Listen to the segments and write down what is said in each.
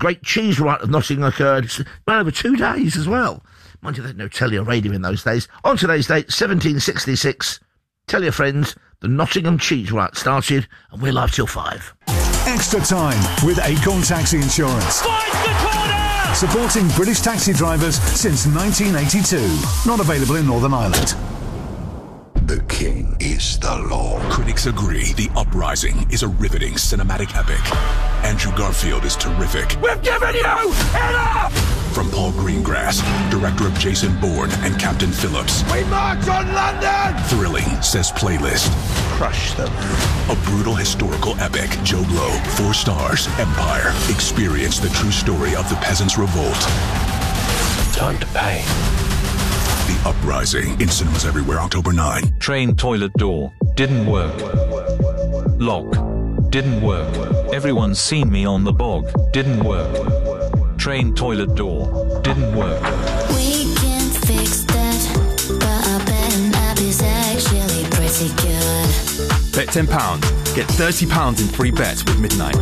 Great Cheese Riot of Nottingham occurred. It's been over 2 days as well. Mind you, they had no telly or radio in those days. On today's date, 1766, tell your friends, the Nottingham Cheese Riot started, and we're live till 5. Extra time with Acorn Taxi Insurance. Finds the corner! Supporting British taxi drivers since 1982. Not available in Northern Ireland. The king is the law. Critics agree The Uprising is a riveting cinematic epic. Andrew Garfield is terrific. We've given you enough! From Paul Greengrass, director of Jason Bourne and Captain Phillips. We march on London! Thrilling, says Playlist. Crush them. A brutal historical epic. Joe Blow, 4 stars. Empire. Experience the true story of the Peasants' Revolt. Time to pay. The Uprising, in cinemas everywhere, October 9. Train toilet door. Didn't work. Lock. Didn't work. Everyone's seen me on the bog. Didn't work. Train toilet door. Didn't work. We can fix that, but I bet an app is actually pretty good. Bet £10. Get £30 in free bets with Midnight.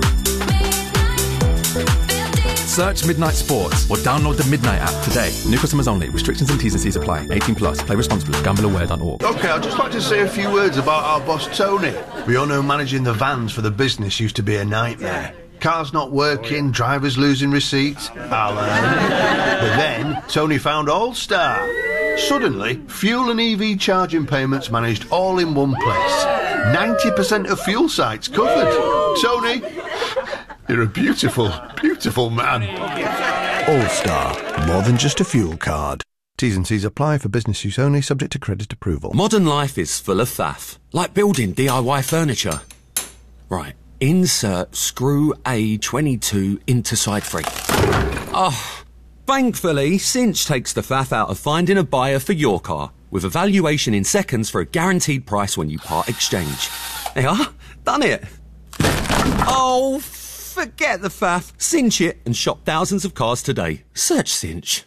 Search Midnight Sports or download the Midnight app today. New customers only. Restrictions and T's and C's apply. 18 plus. Play responsibly. GambleAware.org. OK, I'd just like to say a few words about our boss Tony. We all know managing the vans for the business used to be a nightmare. Cars not working, drivers losing receipts. But then Tony found All-Star. Suddenly, fuel and EV charging payments managed all in one place. 90% of fuel sites covered. Tony, you're a beautiful, beautiful man. All-Star, more than just a fuel card. T's and C's apply for business use only, subject to credit approval. Modern life is full of faff, like building DIY furniture. Right, insert screw A22 into side 3. Oh, thankfully, Cinch takes the faff out of finding a buyer for your car, with a valuation in seconds for a guaranteed price when you part exchange. They are, done it. Oh, forget the faff. Cinch it and shop thousands of cars today. Search Cinch.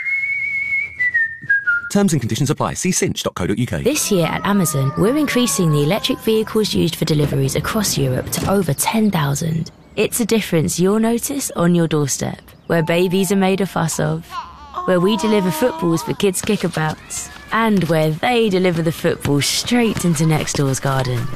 Terms and conditions apply. See cinch.co.uk. This year at Amazon, we're increasing the electric vehicles used for deliveries across Europe to over 10,000. It's a difference you'll notice on your doorstep, where babies are made a fuss of, where we deliver footballs for kids' kickabouts, and where they deliver the football straight into next door's garden.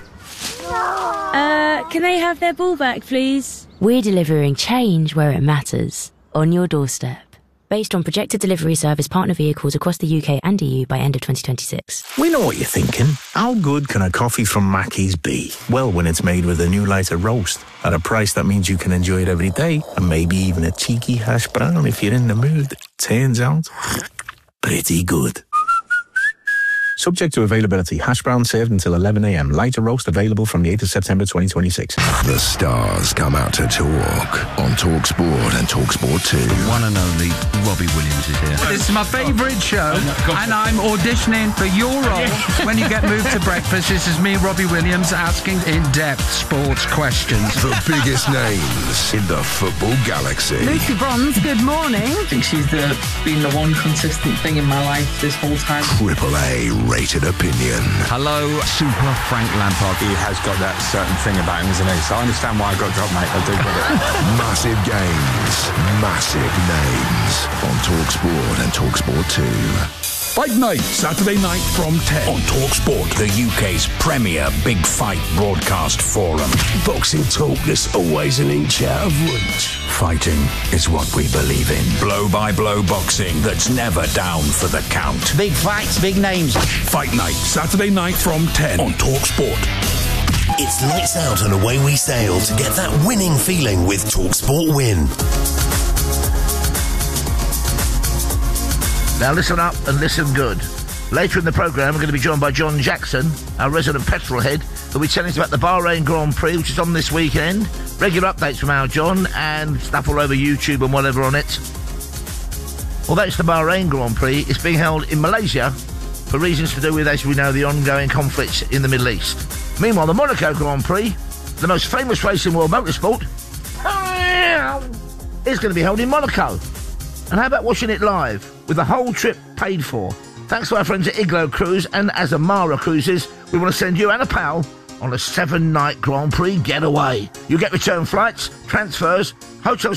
Can they have their ball back, please? We're delivering change where it matters, on your doorstep. Based on projected delivery service partner vehicles across the UK and EU by end of 2026. We know what you're thinking. How good can a coffee from Mackey's be? Well, when it's made with a new lighter roast at a price that means you can enjoy it every day, and maybe even a cheeky hash brown if you're in the mood. Turns out, pretty good. Subject to availability. Hash brown served until 11 a.m. Lighter roast available from the 8th of September 2026. The stars come out to talk on TalkSport and TalkSport 2. One and only Robbie Williams is here. It's my favourite show, and I'm auditioning for your role when you get moved to breakfast. This is me, Robbie Williams, asking in-depth sports questions. The biggest names in the football galaxy. Lucy Bronze, good morning. I think she's been the one consistent thing in my life this whole time. Triple A rated opinion. Hello, Super Frank Lampard. He has got that certain thing about him, isn't he? So I understand why I got dropped, mate. I do get it. Massive games, massive names on TalkSport and TalkSport 2. Fight Night, Saturday night from 10 on TalkSport, the UK's premier big fight broadcast forum. Boxing talk that's always an inch out of reach. Fighting is what we believe in. Blow-by-blow boxing that's never down for the count. Big fights, big names. Fight Night, Saturday night from 10 on TalkSport. It's lights out and away we sail to get that winning feeling with TalkSport Win. Now listen up and listen good. Later in the programme, we're going to be joined by John Jackson, our resident petrol head, who'll be telling us about the Bahrain Grand Prix, which is on this weekend. Regular updates from our John and stuff all over YouTube and whatever on it. Although it's the Bahrain Grand Prix, it's being held in Malaysia for reasons to do with, as we know, the ongoing conflicts in the Middle East. Meanwhile, the Monaco Grand Prix, the most famous race in world motorsport, is going to be held in Monaco. And how about watching it live, with the whole trip paid for? Thanks to our friends at Iglo Cruise and Azamara Cruises, we want to send you and a pal on a 7-night Grand Prix getaway. You get return flights, transfers, hotel